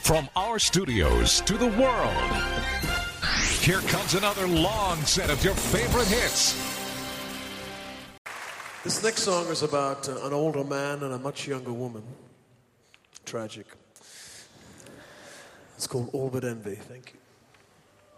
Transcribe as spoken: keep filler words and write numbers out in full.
From our studios to the world, here comes another long set of your favorite hits. This next song is about uh, an older man and a much younger woman. Tragic. It's called All But Envy. Thank you.